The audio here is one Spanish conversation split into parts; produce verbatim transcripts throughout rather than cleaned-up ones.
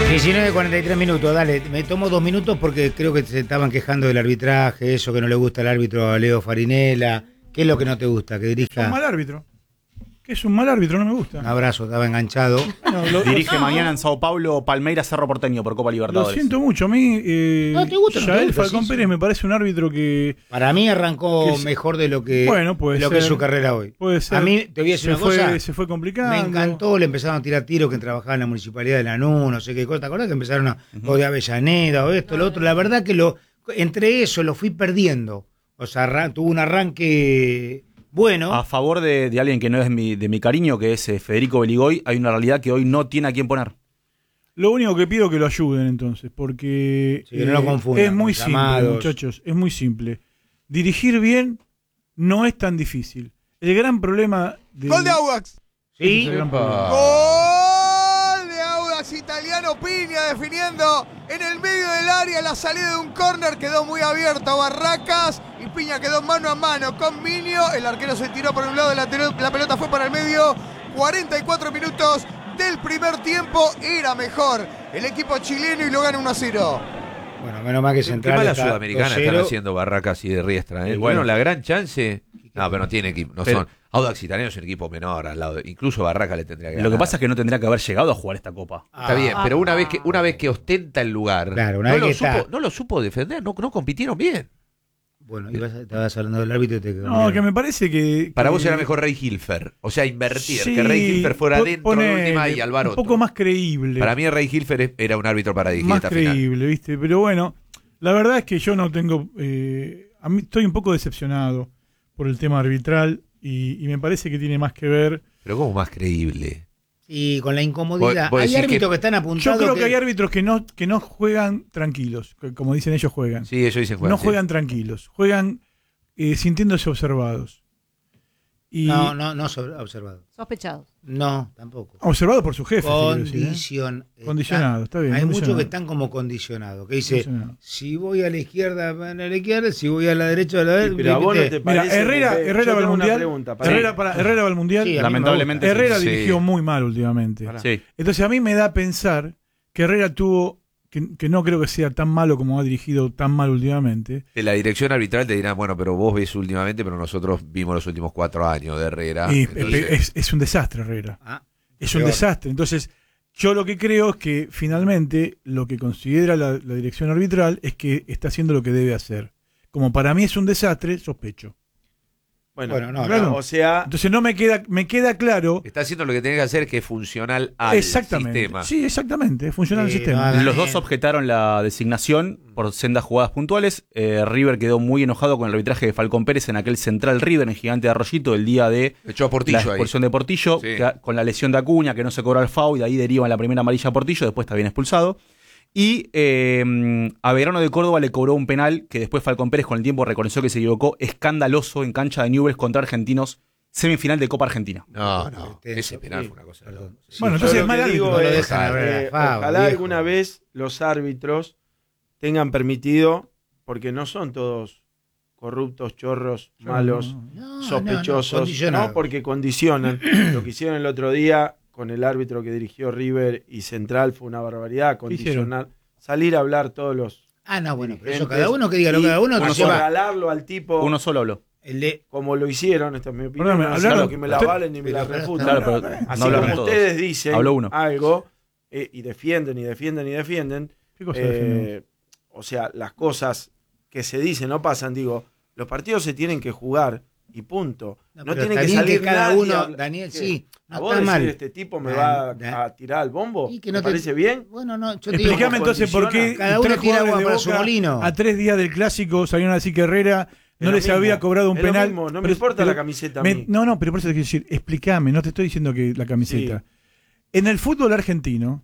diecinueve cuarenta y tres minutos, dale, me tomo dos minutos porque creo que se estaban quejando del arbitraje, eso que no le gusta al árbitro a Leo Farinella. ¿Qué es lo que no te gusta? Que dirija. Es un mal árbitro. Que es un mal árbitro, no me gusta. Un abrazo, estaba enganchado. No, lo, Dirige lo, mañana en Sao Paulo Palmeiras Cerro Porteño por Copa Libertadores. Lo siento mucho, a mí. Eh, no te gusta, Yael no Falcón sí, Pérez sí. me parece un árbitro que. Para mí arrancó que mejor de lo que, bueno, puede de lo ser, que es su carrera hoy. Puede ser. A mí, te voy a decir se una fue, cosa. Se fue complicando. Me encantó, le empezaron a tirar tiros que trabajaba en la municipalidad de Lanús, no sé qué cosa. ¿Te acordás que empezaron a. Uh-huh. O de Avellaneda, o esto, lo otro? La verdad que lo entre eso lo fui perdiendo. O sea, arran- tuvo un arranque. Bueno. A favor de, de alguien que no es mi, de mi cariño, que es eh, Federico Beligoy, hay una realidad que hoy no tiene a quién poner. Lo único que pido es que lo ayuden entonces, porque sí, eh, no lo confundan, es muy simple, llamados. Muchachos, es muy simple. Dirigir bien no es tan difícil. El gran problema de... ¡Gol de Audax! Sí. ¡Gol de Audax! Italiano Piña definiendo en el medio del área, la salida de un córner quedó muy abierto Barracas y Piña quedó mano a mano con Minio. El arquero se tiró por un lado, la, la pelota fue para el medio. cuarenta y cuatro minutos del primer tiempo, era mejor el equipo chileno y lo gana uno a cero. Bueno, menos mal que Central. Qué mala está Sudamericana están haciendo Barracas y de Riestra, ¿eh? Sí, bueno, bueno, la gran chance. No, pero no tiene equipo. No pero, son. Audax Italiano es un equipo menor al lado. De, incluso Barraca le tendría que ganar. Lo que pasa es que no tendría que haber llegado a jugar esta copa. Está bien, ah, pero una vez que una vez que ostenta el lugar, claro, una no, vez lo que supo, está. no lo supo defender, no, no compitieron bien. Bueno, ibas, estabas hablando del árbitro y te quedó. No, bien. que me parece que... Para que, vos era mejor Rey Hilfer. O sea, invertir. Sí, que Rey Hilfer fuera dentro pone, de la última y Alvaro. Un poco más creíble. Para mí Rey Hilfer era un árbitro para dirigir más esta creíble, final. ¿viste? Pero bueno, la verdad es que yo no tengo... Eh, a mí estoy un poco decepcionado por el tema arbitral y, y me parece que tiene más que ver... Pero ¿cómo más creíble? Y con la incomodidad. ¿Vos, vos hay árbitros que, que están apuntados. Yo creo que... que hay árbitros que no, que no juegan tranquilos, que, como dicen ellos juegan. Sí, ellos dicen juegan. No sí. juegan tranquilos, juegan eh, sintiéndose observados. Y No, no, no sobre, observado. Sospechados. No, tampoco. Observados por su jefe. Condicion, decir, ¿eh? Condicionado, está bien. Hay muchos que condicionado. están como condicionados, que dice, si voy a la izquierda, van a la izquierda, si voy a la derecha, a la derecha. Sí, pero a vos no te Mira, parece Herrera, que- Herrera yo va al tengo una mundial. pregunta, para Herrera, mí. para, Herrera va al mundial. Sí, a mí lamentablemente. me gusta. Herrera sí. dirigió muy mal últimamente. Sí. Entonces a mí me da a pensar que Herrera tuvo, que, que no creo que sea tan malo como ha dirigido tan mal últimamente. De la dirección arbitral te dirán, bueno, pero vos ves últimamente, pero nosotros vimos los últimos cuatro años de Herrera. Y Entonces, es, es un desastre Herrera. Ah, Es un peor. desastre. Entonces, yo lo que creo es que finalmente lo que considera la, la dirección arbitral es que está haciendo lo que debe hacer. Como para mí es un desastre, sospecho. Bueno, Bueno, no, Claro. no. o sea, Entonces no me queda, me queda claro. está haciendo lo que tiene que hacer, que es funcional al Exactamente. sistema. Sí, exactamente. Funciona el Sí, sistema. no, Los dos objetaron la designación por sendas jugadas puntuales. Eh, River quedó muy enojado con el arbitraje de Falcón Pérez en aquel Central River en Gigante de Arroyito el día de Echó a Portillo la ahí. expulsión de Portillo, Sí. que, con la lesión de Acuña, que no se cobró el foul, y de ahí deriva en la primera amarilla a Portillo, después está bien expulsado. Y eh, a Belgrano de Córdoba le cobró un penal que después Falcón Pérez con el tiempo reconoció que se equivocó, escandaloso en cancha de Newell's contra Argentinos, semifinal de Copa Argentina. No, no, Este, ese penal sí, fue una cosa. perdón. Sí. Bueno, yo entonces lo es mal que árbitro. digo No lo es, dejan a ver, eh, Fabio, ojalá viejo. alguna vez los árbitros tengan permitido, porque no son todos corruptos, chorros, malos, No, sospechosos, no, no, condicionado. no, porque condicionan. Lo que hicieron el otro día con el árbitro que dirigió River y Central fue una barbaridad, condicionar, salir a hablar todos los Ah, no, bueno, pero eso dirigentes cada uno que diga lo que cada uno, y que lleva regalarlo al tipo Uno solo habló. el de como lo hicieron, esta es mi opinión, Perdóname, no hablaron- sé que me la usted- valen ni me la pero- refutan. Claro, pero no Así hablaron como todos. ustedes dicen Habló uno. algo eh, y defienden y defienden y defienden, ¿Qué cosa eh, defendemos? o sea, las cosas que se dicen no pasan. Digo, los partidos se tienen que jugar y punto. No, pero tiene está que bien salir que cada nadie uno, a hablar- Daniel, ¿Qué? sí, ¿A no vos está decir mal. este tipo me Dan- va Dan- a tirar al bombo? Y que ¿Me no te- parece bien? Bueno, no, yo te digo, Explícame entonces por qué Cada uno tres tira jugadores agua de para su Boca molino. a tres días del clásico salieron a decir que Herrera no Es lo les mismo, había cobrado un es lo penal. mismo, no me Pero- importa pero la camiseta a me- mí. no, no, pero por eso te quiero decir, explícame, no te estoy diciendo que la camiseta. En el fútbol argentino,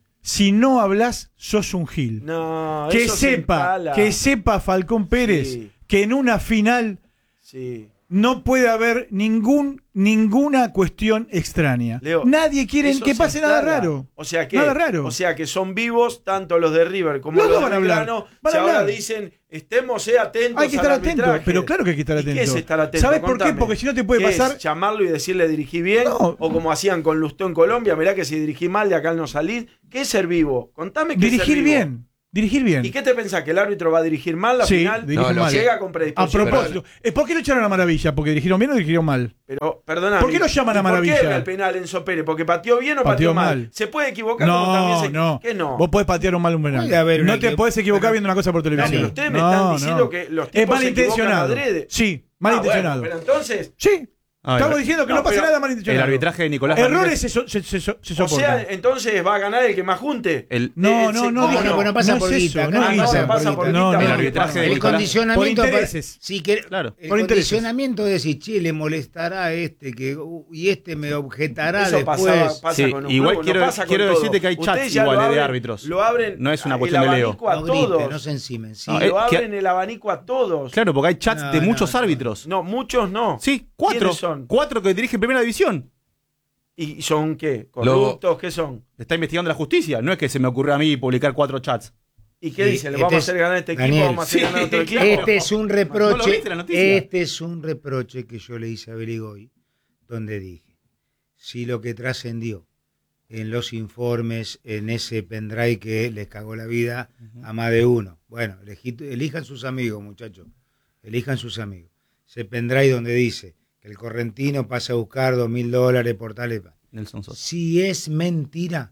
si no hablas, sos un gil. No, que eso se sepa, instala. que sepa Falcón Pérez Sí. que en una final Sí. no puede haber ningún ninguna cuestión extraña. Leo, Nadie quiere eso que se pase nada instala. raro. O sea que, nada raro. O sea que son vivos tanto los de River como Los los, dos de van a hablar, Belgrano. van a Si ahora hablar. dicen, estemos eh, atentos Hay que al estar atento, arbitraje. pero claro que hay que estar ¿Y atento. qué es estar atento? ¿Sabes por qué? Contame. Porque si no te puede ¿Qué pasar... es? Llamarlo y decirle dirigí bien, No. o como hacían con Lustó en Colombia, mirá que si dirigí mal de acá no salís. ¿Qué es ser vivo? Contame qué es ser Dirigir vivo. bien. Dirigir bien. ¿Y qué te pensás? ¿Que el árbitro va a dirigir mal la Sí, final? dirige No, mal. Llega con A predisposición. propósito, ¿eh, ¿por qué lo echaron a Maravilla? ¿Porque dirigieron bien o dirigieron mal? Pero, perdóname. ¿Por qué lo llaman a ¿y ¿Por Maravilla? qué era el penal Enzo Pérez? ¿Porque pateó bien o pateó, Pateó mal? mal. ¿Se puede equivocar? como No, también se... no. ¿Qué no? Vos podés patear un mal un penal. Puede haber No una te que- podés equivocar pero- viendo una cosa por televisión. pero ustedes me están diciendo que los tipos es malintencionado. se equivocan adrede. Sí, Ah, malintencionado. bueno, pero entonces, Sí. Ah, Estamos el- diciendo que no, no, pasa pero- nada El malintencionado. arbitraje de Nicolás Errores Ramírez- se, so- se, se, so- se o soportan. sea, entonces va a ganar el que más junte. El, No, Eh, no, se- no, ¿cómo dije, no, pero no pasa no por es guita, eso, acá no no es pasa eso. por pasa guita. por No, guita. no, el no. arbitraje de El Nicolás. condicionamiento Por para- intereses. sí, que Claro. el Por intereses. condicionamiento de decir, che, le molestará a este que uh, y este me objetará Eso después. pasaba, pasa Sí, con un igual club, quiero- no pasa con quiero todo. decirte que hay chats Ustedes ya iguales lo de abren- árbitros. Lo abren No es una el cuestión de Leo. abanico a No gripen, todos. no se encimen. Sí. No, Y eh, lo que- abren el abanico a todos. Claro, porque hay chats No, de no, muchos no. árbitros. No, muchos no. Sí, cuatro. ¿Quiénes son? Cuatro que dirigen Primera División. ¿Y son qué? ¿Corruptos? ¿Qué son? Está investigando la justicia. No es que se me ocurrió a mí publicar cuatro chats. ¿Y qué Sí, dice? ¿Le este vamos a es- hacer ganar este equipo? Daniel, ¿Vamos a hacer sí, ganar otro equipo? Este es un ¿No lo reproche. viste la noticia? Este es un reproche que yo le hice a Beligoy, donde dije, si lo que trascendió en los informes, en ese pendrive que les cagó la vida a más de uno. Bueno, elegí- elijan sus amigos, muchachos. Elijan sus amigos. Ese pendrive donde dice que el correntino pasa a buscar dos mil dólares por tal. y pa- Nelson Sosa. Si es mentira,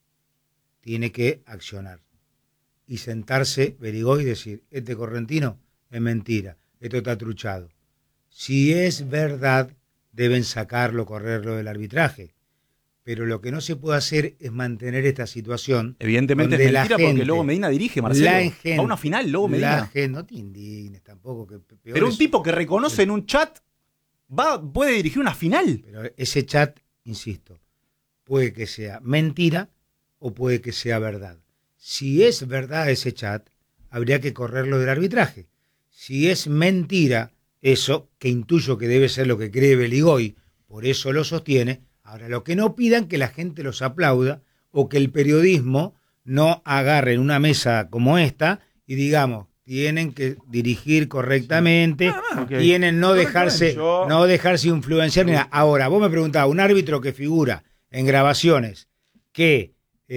tiene que accionar. Y sentarse, Beligoy, y decir, este correntino es mentira, esto está truchado. Si es verdad, deben sacarlo, correrlo del arbitraje. Pero lo que no se puede hacer es mantener esta situación. Evidentemente donde es la mentira porque gente- Lobo Medina dirige, Marcelo. La gente, Va a una final, Lobo la Medina. gente, no te indignes tampoco. Que pe- peor Pero un es- tipo que reconoce en un chat va, puede dirigir una final. Pero ese chat, insisto, puede que sea mentira o puede que sea verdad. Si es verdad ese chat, habría que correrlo del arbitraje. Si es mentira eso, que intuyo que debe ser lo que cree Beligoy, por eso lo sostiene, ahora lo que no pidan que la gente los aplauda o que el periodismo no agarre en una mesa como esta y digamos, tienen que dirigir correctamente, Ok. tienen no dejarse, Yo- no dejarse influenciar ni nada. Ahora, vos me preguntabas, un árbitro que figura en grabaciones que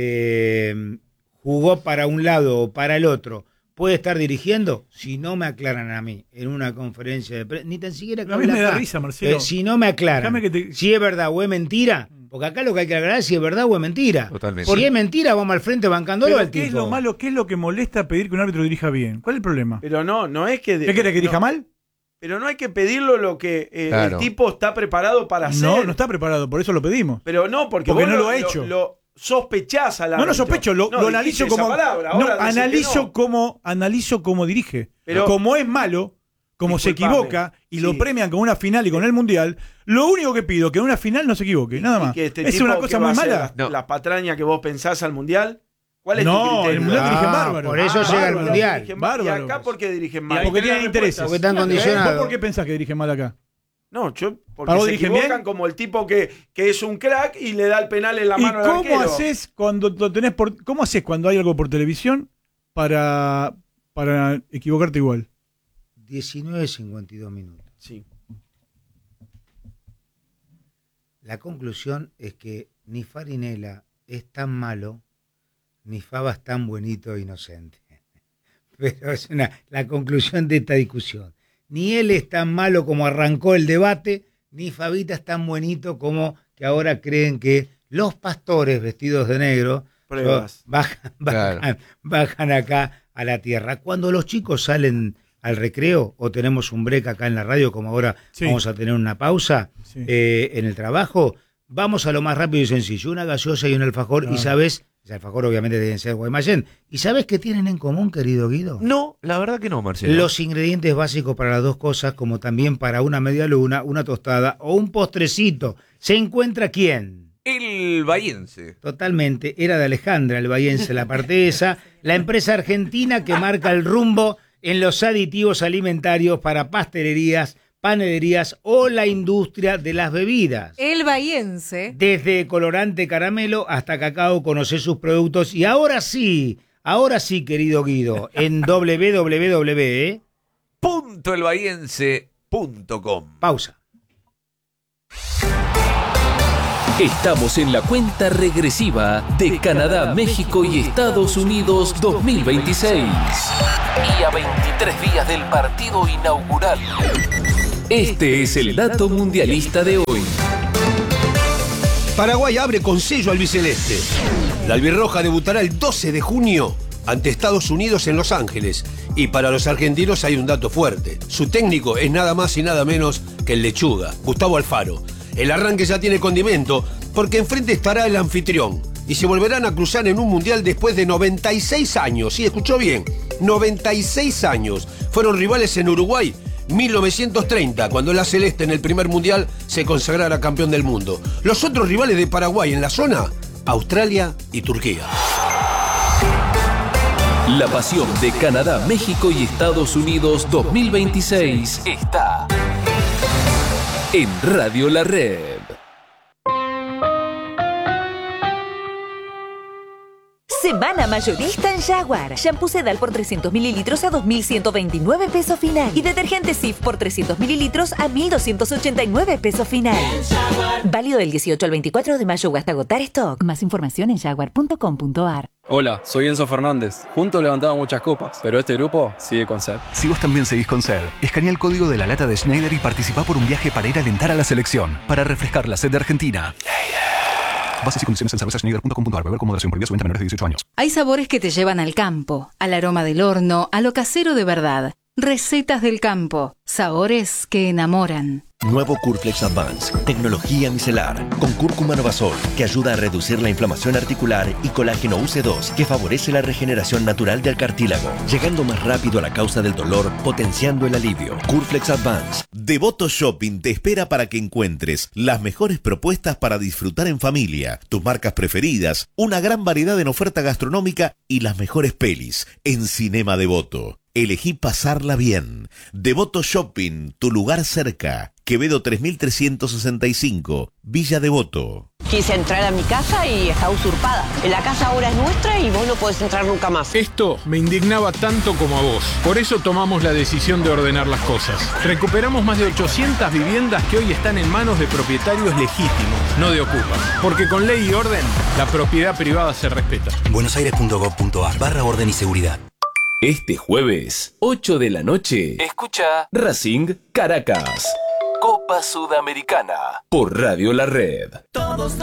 eh, jugó para un lado o para el otro, ¿puede estar dirigiendo? Si no me aclaran a mí en una conferencia de prensa, ni tan siquiera que A mí me hable da acá. risa, Marcelo. Eh, si no me aclaran Déjame que te- si es verdad o es mentira, porque acá lo que hay que aclarar es si es verdad o es mentira. Totalmente. Si es mentira, vamos al frente bancándolo Pero al ¿qué tipo. es lo malo? ¿Qué es lo que molesta pedir que un árbitro dirija bien? ¿Cuál es el problema? Pero no, no es que... de- ¿Qué quiere que dirija no, mal? Pero no hay que pedirlo lo que eh, Claro. el tipo está preparado para hacer. No, no está preparado, por eso lo pedimos. Pero no, porque, Porque vos no lo ha hecho. Lo, sospechás al No, no árbitro. sospecho, lo, No, lo dijiste analizo esa como palabra, no, ahora decís que analizo no. como analizo cómo dirige. Pero- como es malo, como se Disculpame. equivoca y lo Sí. premian con una final y con el mundial, lo único que pido que en una final no se equivoque, nada Y más. que este Es tipo una que cosa va muy a hacer mala. La, No. la patraña que vos pensás al mundial. ¿Cuál es No, tu criterio? el mundial dirige Ah, bárbaro. por eso Ah, llega al bárbaro. mundial. Dirigen mal. ¿Y Bárbaro. acá por qué dirigen Y mal? ahí Porque tenés tienen la intereses. respuesta. Porque están ¿Eh? condicionados. ¿Vos por qué pensás que dirigen mal acá? No, yo porque ¿Para vos se dirigen equivocan bien? como el tipo que, que es un crack y le da el penal en la ¿Y mano al cómo arquero. haces cuando lo tenés por cómo haces cuando hay algo por televisión para para equivocarte igual? diecinueve cincuenta y dos minutos. Sí. La conclusión es que ni Farinella es tan malo, ni Fava es tan bonito e inocente. Pero es una, la conclusión de esta discusión. Ni él es tan malo como arrancó el debate, ni Fabita es tan bonito como que ahora creen que los pastores vestidos de negro Pruebas. bajan, bajan, Claro. bajan acá a la tierra. Cuando los chicos salen al recreo o tenemos un break acá en la radio, como ahora Sí. vamos a tener una pausa Sí. eh, en el trabajo, vamos a lo más rápido y sencillo. Una gaseosa y un alfajor, Claro. y sabes, el alfajor obviamente deben ser Guaymallén. ¿Y sabes qué tienen en común, querido Guido? No, la verdad que no, Marcelo. Los ingredientes básicos para las dos cosas, como también para una media luna, una tostada o un postrecito. ¿Se encuentra quién? El Bahiense. Totalmente, era de Alejandra, el bahiense, la parte esa, la empresa argentina que marca el rumbo en los aditivos alimentarios para pastelerías, panaderías o la industria de las bebidas. El bahiense. Desde colorante caramelo hasta cacao, conocé sus productos. Y ahora sí, ahora sí, querido Guido, en doble u doble u doble u punto el bahiense punto com. Pausa. Estamos en la cuenta regresiva de Canadá, México y Estados Unidos dos mil veintiséis. Y a veintitrés días del partido inaugural. Este es el dato mundialista de hoy. Paraguay abre con sello albiceleste. La albirroja debutará el doce de junio ante Estados Unidos en Los Ángeles. Y para los argentinos hay un dato fuerte. Su técnico es nada más y nada menos que el Lechuga, Gustavo Alfaro. El arranque ya tiene condimento porque enfrente estará el anfitrión y se volverán a cruzar en un mundial después de noventa y seis años. Sí, escuchó bien, noventa y seis años. Fueron rivales en Uruguay, mil novecientos treinta, cuando la Celeste en el primer mundial se consagrara campeón del mundo. Los otros rivales de Paraguay en la zona, Australia y Turquía. La pasión de Canadá, México y Estados Unidos dos mil veintiséis está en Radio La Red. Semana mayorista en Jaguar. Shampoo Sedal por trescientos mililitros a dos mil ciento veintinueve pesos final. Y detergente Cif por trescientos mililitros a mil doscientos ochenta y nueve pesos final. Válido del dieciocho al veinticuatro de mayo o hasta agotar stock. Más información en jaguar punto com punto a r. Hola, soy Enzo Fernández. Juntos levantamos muchas copas, pero este grupo sigue con sed. Si vos también seguís con sed, escanea el código de la lata de Schneider y participá por un viaje para ir a alentar a la selección, para refrescar la sed de Argentina. Bases y condiciones en cerveza schneider punto com punto a r. Beber con moderación, prohibido su venta a menores de dieciocho años. Hay sabores que te llevan al campo, al aroma del horno, a lo casero de verdad. Recetas del campo, sabores que enamoran. Nuevo Curflex Advance, tecnología micelar, con cúrcuma novasol, que ayuda a reducir la inflamación articular, y colágeno U C dos, que favorece la regeneración natural del cartílago, llegando más rápido a la causa del dolor, potenciando el alivio. Curflex Advance. Devoto Shopping te espera para que encuentres las mejores propuestas para disfrutar en familia, tus marcas preferidas, una gran variedad en oferta gastronómica y las mejores pelis en Cinema Devoto. Elegí pasarla bien. Devoto Shopping, tu lugar cerca. Quevedo tres mil trescientos sesenta y cinco, Villa Devoto. Quise entrar a mi casa y está usurpada. La casa ahora es nuestra y vos no podés entrar nunca más. Esto me indignaba tanto como a vos. Por eso tomamos la decisión de ordenar las cosas. Recuperamos más de ochocientas viviendas que hoy están en manos de propietarios legítimos, no de ocupas. Porque con ley y orden, la propiedad privada se respeta. buenosaires punto gov punto a r barra orden y seguridad. Este jueves, ocho de la noche, escucha Racing Caracas, Copa Sudamericana, por Radio La Red. Todos